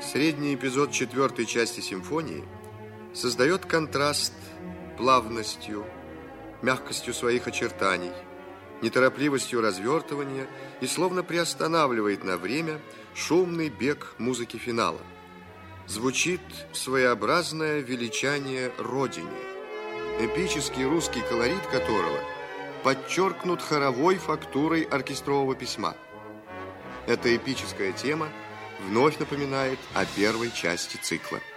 Средний эпизод четвертой части симфонии создает контраст плавностью, мягкостью своих очертаний, неторопливостью развертывания и словно приостанавливает на время шумный бег музыки финала. Звучит своеобразное величание Родине, эпический русский колорит которого подчеркнут хоровой фактурой оркестрового письма. Эта эпическая тема вновь напоминает о первой части цикла.